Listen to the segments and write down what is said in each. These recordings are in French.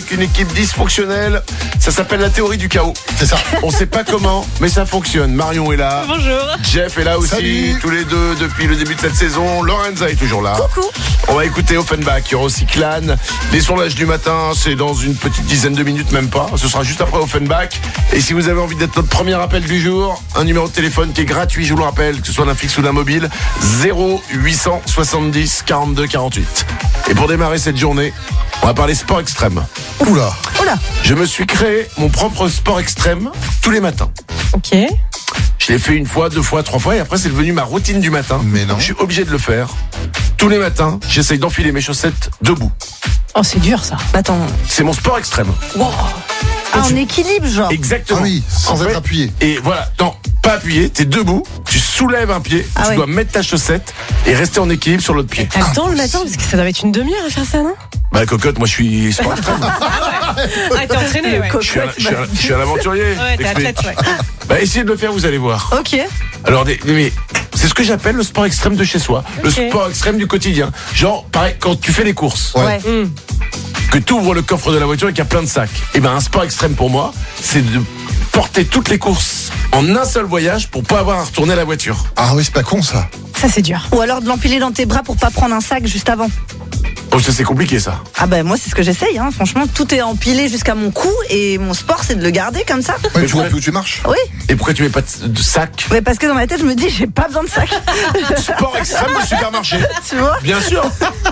avec une équipe dysfonctionnelle. Ça s'appelle la théorie du chaos. C'est ça. On sait pas comment, mais ça fonctionne. Marion est là. Bonjour. Jeff est là aussi. Salut. Tous les deux depuis le début de cette saison. Lorenza est toujours là. Coucou. On va écouter Offenbach. Il y aura aussi Clan. Les sondages du matin, c'est dans une petite dizaine de minutes, même pas. Ce sera juste après Offenbach. Et si vous avez envie d'être notre premier appel du jour, un numéro de téléphone qui est gratuit, je vous le rappelle, que ce soit d'un fixe ou d'un mobile, 0870 42 48. Et pour démarrer cette journée, on va parler sport extrême. Oula. Je me suis créé mon propre sport extrême tous les matins. Ok. Je l'ai fait une fois, deux fois, trois fois, et après c'est devenu ma routine du matin. Mais non. Je suis obligé de le faire. Tous les matins, j'essaye d'enfiler mes chaussettes debout. Oh, c'est dur ça. Attends. C'est mon sport extrême. Ah, en équilibre, genre. Exactement. Ah oui, sans En être fait, appuyé. Et voilà, non, pas appuyé, t'es debout, tu soulèves un pied, Ah tu ouais. dois mettre ta chaussette et rester en équilibre sur l'autre pied. T'as le temps le matin parce que ça doit être une demi-heure à faire ça, non? Bah cocotte, moi je suis sport extrême. Ah, t'es entraîné, ouais. Je suis un aventurier. Ouais, t'es athlète, ouais. Bah essayez de le faire, vous allez voir. Ok. Alors, mais c'est ce que j'appelle le sport extrême de chez soi. Le Ok. sport extrême du quotidien. Genre, pareil, quand tu fais les courses, Ouais. que tu ouvres le coffre de la voiture et qu'il y a plein de sacs. Et ben, un sport extrême pour moi, c'est de porter toutes les courses en un seul voyage pour pas avoir à retourner la voiture. Ah oui, c'est pas con ça. Ça, c'est dur. Ou alors de l'empiler dans tes bras pour pas prendre un sac juste avant. Oh, ça c'est compliqué ça. Ah ben moi c'est ce que j'essaye, hein. Franchement tout est empilé jusqu'à mon cou et mon sport c'est de le garder comme ça. Ouais, tu vois plus où tu marches. Oui, Et pourquoi tu mets pas de sac? mais parce que dans ma tête je me dis j'ai pas besoin de sac. Sport extrême au supermarché. Tu vois. Bien sûr.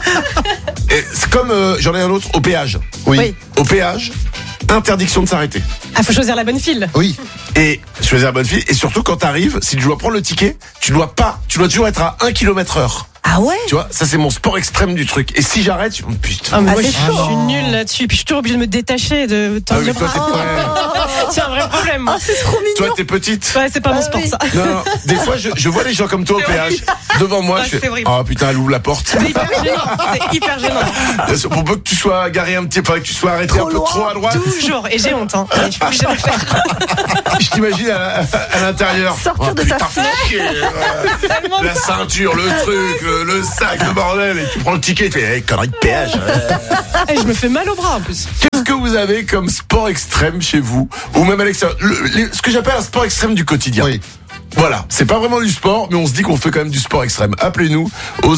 Et c'est comme, j'en ai un autre, au péage. Oui. Au péage, interdiction de s'arrêter. Ah, faut choisir la bonne file. Oui. Et choisir la bonne fille. Et surtout quand t'arrives, si tu dois prendre le ticket, tu dois toujours être à 1 km/h. Ah ouais. Tu vois, ça c'est mon sport extrême du truc. Et si j'arrête, je... putain. Ah, mais Ah, moi, c'est je chaud. suis nulle là-dessus. Puis je suis toujours obligée de me détacher, de tendre Ah oui, le toi, bras. C'est un vrai problème. Ah c'est trop mignon. Toi t'es petite. Ouais, c'est pas mon Ah sport, oui. ça. Non, des fois je vois les gens comme toi au C'est péage horrible. devant moi. Ouais, Je fais, c'est horrible. oh putain, elle ouvre la porte. C'est hyper gênant. C'est hyper gênant. Pour peu que tu sois garé un petit peu, que tu sois arrêté Trop un peu loin. trop à droite. Toujours. Et j'ai honte, hein. Je suis obligée de le faire. Je t'imagine à l'intérieur. Sortir de ta putain, fenêtre. fais chier, Tellement la ceinture, le truc, le sac, le bordel, et tu prends le ticket, tu fais hey, connerie de péage. Et je me fais mal au bras en plus. Qu'est-ce que vous avez comme sport extrême chez vous? Ou même à l'extérieur? Ce que j'appelle un sport extrême du quotidien. Oui. Voilà, c'est pas vraiment du sport, mais on se dit qu'on fait quand même du sport extrême. Appelez-nous au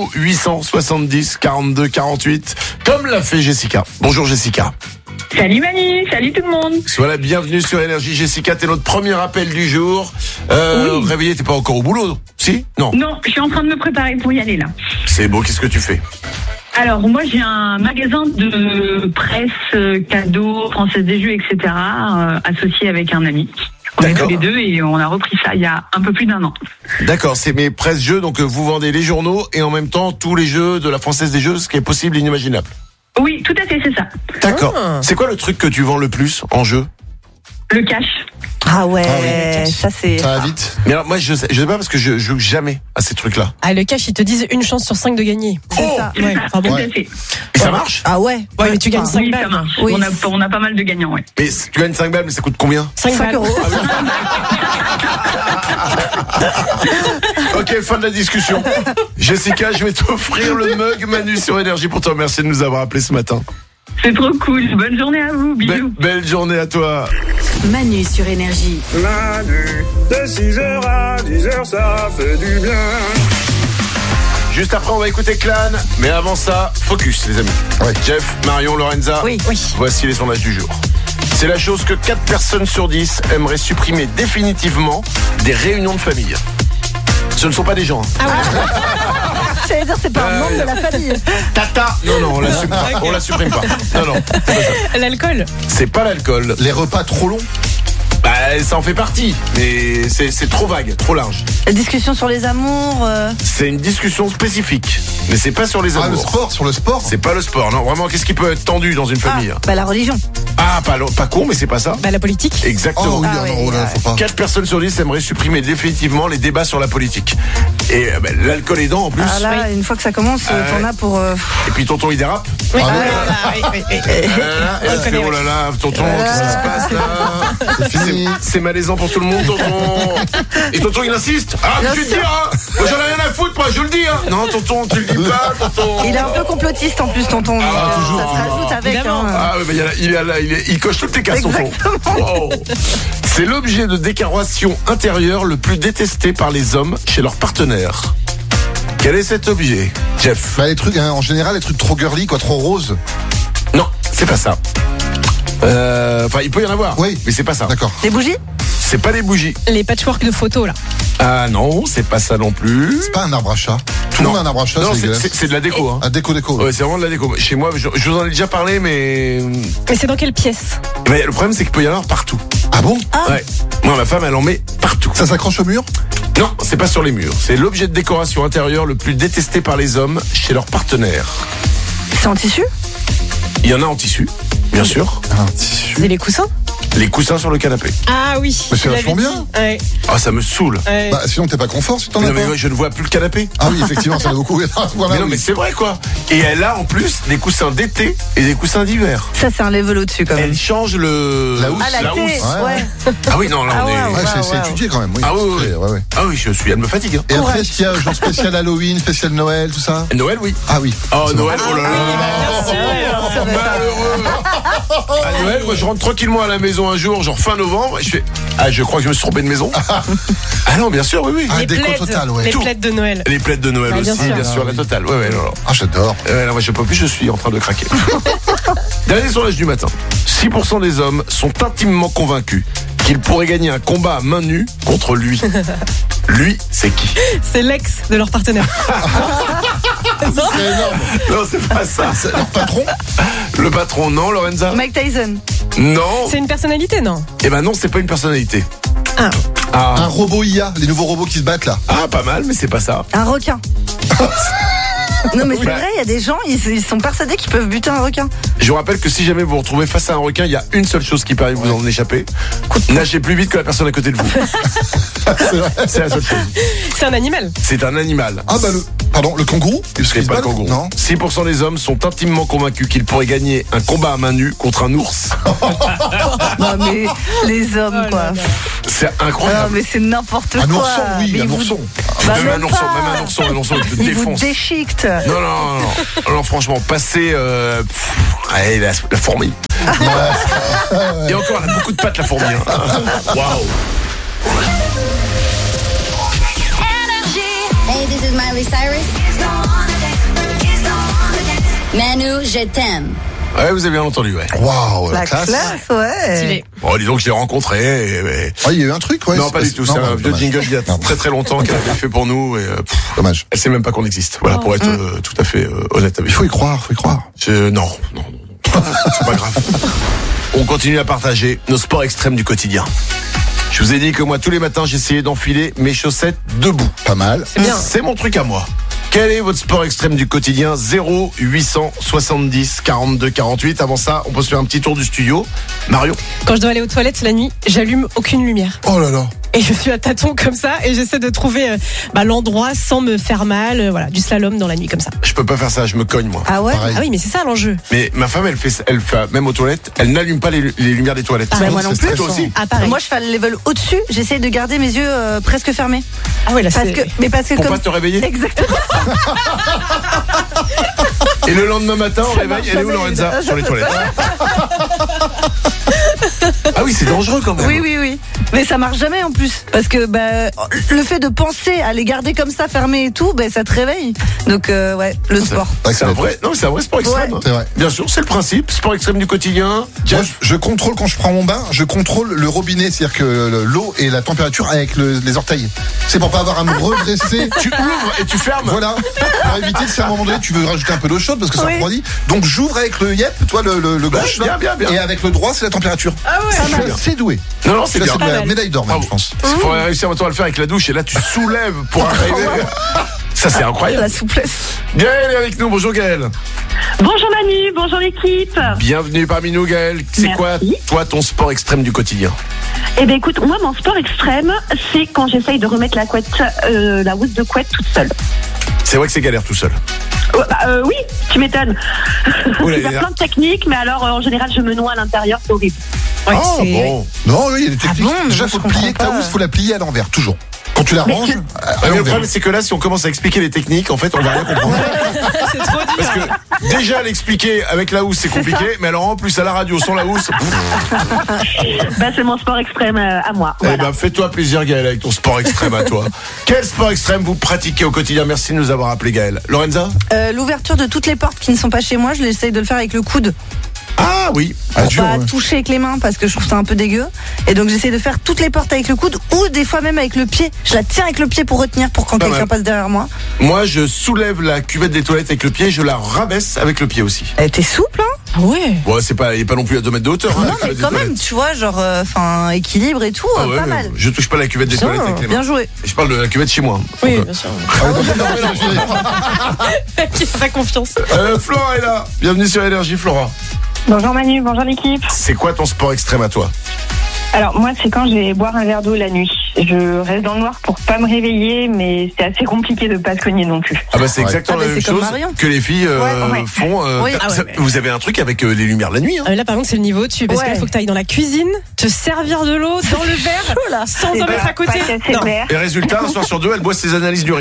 0870 42 48, comme l'a fait Jessica. Bonjour Jessica. Salut Manu, salut tout le monde. Sois la bienvenue sur Énergie. Jessica, t'es notre premier appel du jour. Oui. Réveillée, t'es pas encore au boulot? Si? Non. Non, je suis en train de me préparer pour y aller là. C'est beau, qu'est-ce que tu fais? Alors moi j'ai un magasin de presse, cadeaux, Française des Jeux, etc. Associé avec un ami. On est D'accord. tous les deux et on a repris ça il y a un peu plus d'1 an. D'accord, c'est mes presse-jeux, donc vous vendez les journaux et en même temps tous les jeux de la Française des Jeux, ce qui est possible et inimaginable. Oui, tout à fait, c'est ça. D'accord. Ah. C'est quoi le truc que tu vends le plus en jeu? Le cash. Ah ouais. Ah oui. Ça c'est. Ça va vite. Mais alors moi je sais pas parce que je joue jamais à ces trucs-là. Ah, le cash, ils te disent une chance sur 5 de gagner. C'est ça. Ouais, enfin bon. Tout Ouais. à fait. Et ça marche? Ah ouais. Ouais, mais tu gagnes 5 Oui, ça balles. marche. Oui. On a pas mal de gagnants, ouais. Mais tu gagnes 5 balles, mais ça coûte combien? 5 5 balles. euros. Ok, fin de la discussion. Jessica, je vais t'offrir le mug Manu sur Énergie pour te remercier de nous avoir appelés ce matin. C'est trop cool. Bonne journée à vous. Bisous. Belle journée à toi. Manu sur Énergie. Manu, de 6h à 10h, ça fait du bien. Juste après, on va écouter Clan. Mais avant ça, focus, les amis. Ouais. Jeff, Marion, Lorenza. Oui. Voici les sondages du jour. C'est la chose que 4 personnes sur 10 aimeraient supprimer définitivement des réunions de famille. Ce ne sont pas des gens. Hein. J'allais dire c'est pas un membre de la famille. Tata. Non, on la supprime pas. Ok. On la supprime pas. Non, c'est pas ça. L'alcool. C'est pas l'alcool. Les repas trop longs. Bah, ça en fait partie. Mais c'est trop vague, trop large. La discussion sur les amours. C'est une discussion spécifique. Mais c'est pas sur les Ah, le amours. sport, sur le sport. C'est pas le sport, non. Vraiment, qu'est-ce qui peut être tendu dans une famille? Bah la religion. Ah, pas con, mais c'est pas ça. Bah, la politique. Exactement. Oh oui, Ah non, oui, là, faut pas. 4 personnes sur 10 aimeraient supprimer définitivement les débats sur la politique. Et l'alcool aidant en plus. Ah là, une fois que ça commence, t'en as pour. Et puis tonton il dérape. Oui, Ah, oui. Et elle fait, oh là là, tonton, qu'est-ce qui se passe là? C'est fini. C'est malaisant pour tout le monde, tonton. Et tonton il insiste. Ah, Bien je vais te sûr. dire, hein. Moi j'en ai rien à foutre, moi je le dis. Hein. Non, tonton, tu le dis pas, tonton. Il est un peu complotiste en plus, tonton. donc, toujours. ça se rajoute avec. Évidemment. Ah oui, mais il coche toutes les cases, tonton. Wow. C'est l'objet de décoration intérieure le plus détesté par les hommes chez leur partenaire. Quel est cet objet, Jeff? Bah, les trucs, hein, en général, les trucs trop girly, quoi, trop roses. Non, c'est pas ça. Enfin, il peut y en avoir. Oui. Mais c'est pas ça. D'accord. Des bougies? C'est pas des bougies. Les patchwork de photos, là. Ah non, c'est pas ça non plus. C'est pas un arbre à chat. Tout le monde a un arbre à chat, Non, c'est dégueulasse. c'est de la déco. Hein. Ah, déco. Ouais, c'est vraiment de la déco. Chez moi, je vous en ai déjà parlé, mais Mais c'est dans quelle pièce? le problème, c'est qu'il peut y en avoir partout. Ah bon? Ouais. Moi, ma femme, elle en met partout. Ça s'accroche au mur? Non, c'est pas sur les murs. C'est l'objet de décoration intérieure le plus détesté par les hommes chez leur partenaire. C'est en tissu? Il y en a en tissu, bien sûr. Un tissu. C'est les coussins? Les coussins sur le canapé. Ah oui. Mais c'est tu l'avais vachement dit. bien. Ouais. Ah, ça me saoule. Ouais. Bah, sinon, t'es pas confort si t'en Mais as non, mais pas. ouais, je ne vois plus le canapé. Ah oui, effectivement, ça en a beaucoup. Voilà, Mais non, oui. mais c'est vrai, quoi. Et elle a en plus des coussins d'été et des coussins d'hiver. Ça, c'est un level au-dessus quand même. Elle change le... La housse. Ah, la thé, housse. ouais. Ah oui, non, là, Ah on est... ouais, Ouais, c'est Wow. étudié quand même, oui. Ah oui, oui. Ouais. Ah oui, elle me fatigue. Hein. Et après, est-ce qu'il y a genre spécial Halloween, spécial Noël, tout ça? Noël, oui. Ah oui. Oh, C'est bon. Noël, oh là là. Malheureux. À Noël, moi, je rentre tranquillement à la maison un jour, genre fin novembre, et je fais, ah, je crois que je me suis trompé de maison. Ah non, bien sûr, oui. Ah, Les déco plaids, totale, ouais. les Tout. plaids de Noël. Les plaids de Noël Bah, bien aussi, sûr. bien sûr, Ah, la oui. totale. Ouais, non. Ah, j'adore. Non, moi, je peux plus, je suis en train de craquer. Dernier sondage du matin. 6% des hommes sont intimement convaincus qu'ils pourraient gagner un combat à main nue contre lui. Lui, c'est qui? C'est l'ex de leur partenaire. C'est énorme. Non, c'est pas ça. C'est leur patron? Le patron, non, Lorenza? Mike Tyson. Non. C'est une personnalité, non? Eh ben non, c'est pas une personnalité. Ah. Ah, Un robot IA, les nouveaux robots qui se battent là. ah pas mal, mais c'est pas ça. Un requin. Non, mais c'est Ouais. vrai, il y a des gens, ils sont persuadés qu'ils peuvent buter un requin. Je vous rappelle que si jamais vous vous retrouvez face à un requin, il y a une seule chose qui permet de vous en échapper. Nagez plus vite que la personne à côté de vous. C'est vrai. C'est la seule chose. C'est un animal. C'est un animal. Ah bah le kangourou? Parce C'est qu'il se pas le bat, kangourou. Non. 6% des hommes sont intimement convaincus qu'ils pourraient gagner un combat à main nue contre un ours. Non, mais les hommes, Oh quoi. là là. C'est Non, incroyable. mais c'est n'importe quoi. Un ourson, oui, Mais un ils vous- ourson. Bah, même même un ourson, pas. même un ourson, il te Ils vous défonce. déchiquent. Non, franchement, passer allez, la fourmi. Et encore, elle a beaucoup de pattes, la fourmi. Hein. Waouh. Hey, this is Miley Cyrus. Manu, je t'aime. Ouais, vous avez bien entendu, ouais. Waouh, la La classe. ouais. Stylé. Bon, dis donc, je l'ai rencontré. Et... Ah, il y a eu un truc, ouais. Non, pas du tout. Non, C'est un bah, vieux dommage. jingle il y a Non, très très longtemps qu'elle avait fait pour nous. Et, Dommage. elle sait même pas qu'on existe. Voilà, pour être tout à fait honnête avec Il faut y croire, faut y croire. Non. C'est pas grave. On continue à partager nos sports extrêmes du quotidien. Je vous ai dit que moi, tous les matins, j'essayais d'enfiler mes chaussettes debout. Pas mal. C'est bien. C'est mon truc à moi. Quel est votre sport extrême du quotidien? 0870 42 48. Avant ça, on peut se faire un petit tour du studio. Mario? Quand je dois aller aux toilettes la nuit, j'allume aucune lumière. Oh là là. Et je suis à tâtons comme ça et j'essaie de trouver l'endroit sans me faire mal. Voilà, du slalom dans la nuit comme ça. Je peux pas faire ça, je me cogne moi. Ah ouais? Pareil. Ah oui, mais c'est ça l'enjeu. Mais ma femme, elle fait même aux toilettes, elle n'allume pas les lumières des toilettes. Ah, moi non C'est plus. Toi aussi? Ah pareil. Moi, je fais le level au-dessus. J'essaie de garder mes yeux presque fermés. Ah oui, là Parce c'est... que Pour comme. pas te réveiller? Exactement. Et le lendemain matin, on Ça réveille, marche elle est où jamais, Lorenza? ça Sur les peut toilettes. Ah oui, c'est dangereux quand même. Oui. Mais ça marche jamais en plus. Parce que le fait de penser à les garder comme ça fermés et tout, ça te réveille. Donc, ouais, le sport. C'est un vrai, non, c'est un vrai sport extrême. Ouais. hein. C'est vrai. Bien sûr, c'est le principe. Sport extrême du quotidien. Moi, Jeff? je contrôle quand je prends mon bain, je contrôle le robinet, c'est-à-dire que l'eau et la température avec les orteils. C'est pour pas avoir à me redresser. Tu ouvres et tu fermes. Voilà, pour éviter que si à un moment donné tu veux rajouter un peu d'eau chaude parce que ça Oui. refroidit. Donc j'ouvre avec le yep, toi le gauche, bien, là, bien. et avec le droit c'est la température. Ah ouais. C'est doué. Non, c'est Ça, bien. c'est de la mal. médaille d'or même, Bravo. je pense. Il faudrait réussir à le faire avec la douche et là tu soulèves pour arriver. Ça, c'est incroyable. La souplesse. Gaël est avec nous. Bonjour Gaël. Bonjour Manu, bonjour l'équipe. Bienvenue parmi nous Gaël. C'est Merci. quoi, toi, ton sport extrême du quotidien? Eh bien écoute, moi mon sport extrême, c'est quand j'essaye de remettre la housse de couette toute seule. C'est vrai que c'est galère tout seul. Oui, tu m'étonnes. Oula, Il y a plein de techniques, mais alors en général je me noie à l'intérieur, c'est horrible. Ouais, Ah c'est- bon. Non, oui, il y a des techniques. bon, Déjà, moi, faut je plier comprends ta pas. housse, faut la plier à l'envers, toujours. Quand tu la ranges, Ah, à mais le l'envers. problème, c'est que là, si on commence à expliquer les techniques, en fait, on va rien comprendre. C'est trop dur. Parce que déjà, l'expliquer avec la housse, c'est compliqué. Mais alors, en plus, à la radio, sans la housse, C'est mon sport extrême à moi. eh Voilà. ben, fais-toi plaisir, Gaël, avec ton sport extrême à toi. Quel sport extrême vous pratiquez au quotidien? Merci de nous avoir appelé, Gaël. Lorenza? L'ouverture de toutes les portes qui ne sont pas chez moi, je l'essaye de le faire avec le coude. Ah oui. Ah, Pour dur, pas ouais. toucher avec les mains parce que je trouve ça un peu dégueu. Et donc j'essaie de faire toutes les portes avec le coude ou des fois même avec le pied. Je la tiens avec le pied pour retenir pour quand Pas quelqu'un mal. passe derrière moi. Moi, je soulève la cuvette des toilettes avec le pied, je la rabaisse avec le pied aussi. T'es souple, hein? Ah ouais. Bon, il est pas non plus à 2 mètres de hauteur. hein, la Non, mais cuvette des quand toilettes. même, tu vois, genre, équilibre et tout, Ah ouais, pas mais mal. je touche pas la cuvette des Bien, toilettes avec les bien mains. joué. Je parle de la cuvette chez moi. Oui, Donc, bien sûr. Ah, Qui a pas confiance. Flora est là. Bienvenue sur Énergie, Flora. Bonjour Manu, bonjour l'équipe. C'est quoi ton sport extrême à toi? Alors moi c'est quand je vais boire un verre d'eau la nuit. Je reste dans le noir pour pas me réveiller, mais c'est assez compliqué de pas se cogner non plus. Ah bah c'est Ouais. exactement Ah bah, la même c'est comme chose Marion. que les filles Ouais. font. Oui. Ah ouais, ça- mais- Vous avez un truc avec les lumières la nuit, hein? Là, par contre, c'est le niveau au-dessus. Parce Ouais. qu'il faut que tu ailles dans la cuisine, te servir de l'eau dans le verre, là. sans C'est en mettre à côté. c'est Non. clair. Et résultat, un soir sur deux, elle boit ses analyses d'urine.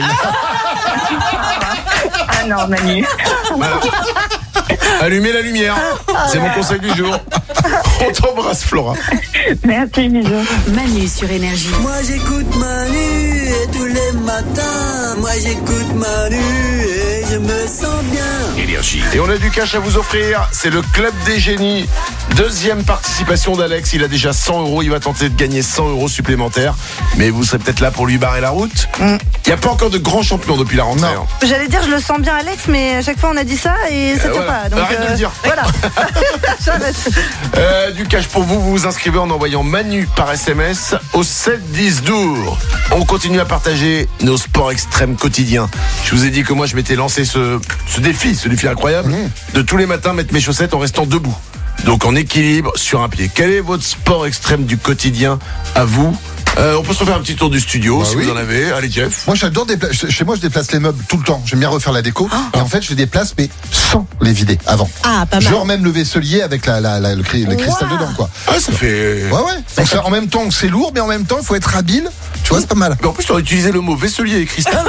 Ah non Manu. Voilà. Allumez la lumière. C'est mon conseil du jour. On t'embrasse, Flora. Merci, bisous. Manu sur Énergie. Moi j'écoute Manu et tous les matins, moi j'écoute Manu et je me sens bien. Énergie. Et on a du cash à vous offrir. C'est le Club des Génies. Deuxième participation d'Alex. Il a déjà 100 €. Il va tenter de gagner 100 € supplémentaires. Mais vous serez peut-être là pour lui barrer la route. Il n'y a pas encore de grands champions depuis la rentrée. Non. hein. J'allais dire, je le sens bien, Alex, mais à chaque fois on a dit ça et ça tient voilà. pas. Donc, Arrête de le dire. Voilà. J'arrête. Du cash pour vous. Vous vous inscrivez en envoyant Manu par SMS au 7-10-12. On continue à partager nos sports extrêmes quotidiens. Je vous ai dit que moi je m'étais lancé ce défi incroyable, de tous les matins mettre mes chaussettes en restant debout. Donc en équilibre sur un pied. Quel est votre sport extrême du quotidien à vous? On peut se refaire un petit tour du studio Bah si oui. vous en avez. Allez Jeff. Moi, j'adore chez moi, je déplace les meubles tout le temps. J'aime bien refaire la déco. Et en fait, je les déplace, mais sans les vider avant. Ah, pas mal. Genre même le vaisselier avec le cristal dedans, quoi. Ah ça fait... Ouais, ouais. Donc, en même temps, c'est lourd, mais en même temps, il faut être habile. Tu vois, c'est pas mal. Mais en plus tu as utilisé le mot vaisselier et cristal.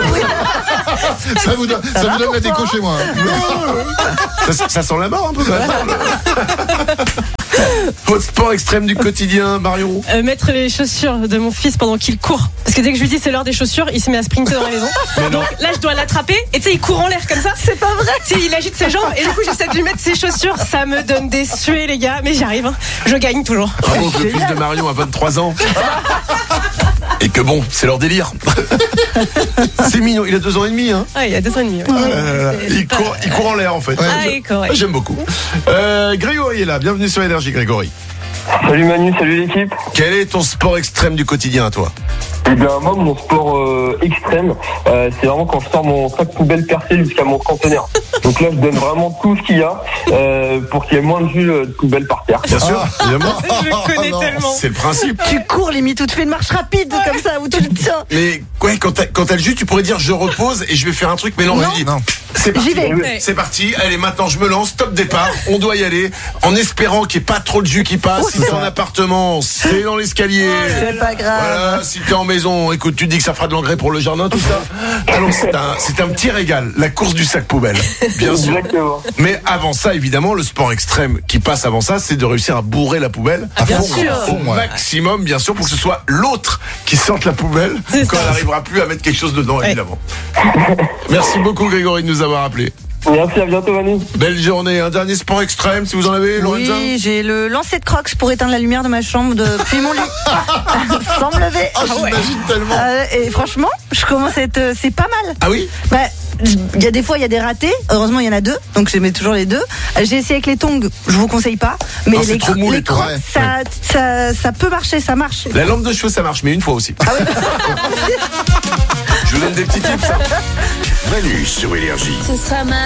Ça vous donne la déco chez moi. hein. Ça sent la mort un peu quand même. Votre sport extrême du quotidien, Marion? Mettre les chaussures de mon fils pendant qu'il court. Parce que dès que je lui dis c'est l'heure des chaussures, il se met à sprinter dans la maison. Donc là, je dois l'attraper et tu sais, il court en l'air comme ça. C'est pas vrai. Tu sais, il agite ses jambes et du coup, j'essaie de lui mettre ses chaussures. Ça me donne des suées, les gars, mais j'y arrive. Hein. Je gagne toujours. Bravo, le fils de Marion a 23 ans. Et que bon, c'est leur délire. C'est mignon, il a 2 ans et demi. Hein. Ah, il y a 2 ans et demi. Ouais. Il court en l'air en fait. Ah, il court, ouais. J'aime beaucoup. Grégory est là, bienvenue sur Énergie Grégory. Salut Manu, salut l'équipe. Quel est ton sport extrême du quotidien à toi? Eh bien moi mon sport extrême, c'est vraiment quand je sors mon sac poubelle percé jusqu'à mon conteneur. Donc là je donne vraiment tout ce qu'il y a pour qu'il y ait moins de jus de poubelle par terre. Bien sûr, évidemment. Je le connais tellement. C'est le principe. Tu cours limite ou tu fais une marche rapide comme ça où tu le tiens. Mais ouais, quand t'as le jus, tu pourrais dire je repose et je vais faire un truc, mais non, je dis, Non. c'est parti. J'y vais. C'est parti. Allez, maintenant je me lance, top départ. On doit y aller en espérant qu'il n'y ait pas trop de jus qui passe. Si t'es en appartement, c'est dans l'escalier. C'est pas grave. Voilà, si t'es en maison, écoute, tu te dis que ça fera de l'engrais pour le jardin, tout ça. Alors c'est un petit régal, la course du sac poubelle, bien sûr. Exactement. Mais avant ça, évidemment, le sport extrême qui passe avant ça, c'est de réussir à bourrer la poubelle à bien fond, sûr. au maximum, bien sûr, pour que ce soit l'autre qui sorte la poubelle C'est quand ça. elle n'arrivera plus à mettre quelque chose dedans, Ouais. évidemment. Merci beaucoup, Grégory, de nous avoir appelés. Merci, à bientôt Manu. Belle journée. Un dernier sport extrême, si vous en avez, Lorenza? Oui, j'ai le lancer de crocs pour éteindre la lumière de ma chambre depuis mon lit. Sans me lever. Ah, j'imagine tellement. Et franchement, je commence à être. C'est pas mal. Ah oui? Bah, il y a des fois, il y a des ratés. Heureusement, il y en a 2. Donc, je mets toujours les 2. J'ai essayé avec les tongs. Je vous conseille pas. Mais Non, c'est trop mou, les tongs. crocs, Ouais. ça peut marcher. Ça marche. La lampe de cheveux, ça marche, mais une fois aussi. Je vous donne des petits tips. Manu sur Énergie. Ce sera ma